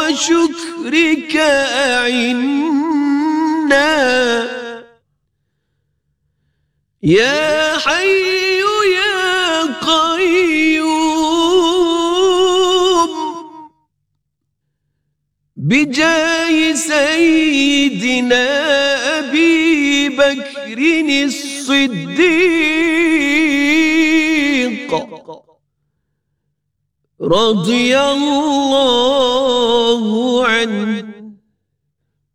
وشكرك أعنا يا حي يا قيوم بجاه سيدنا أبي بكر الصديق رضي الله عنه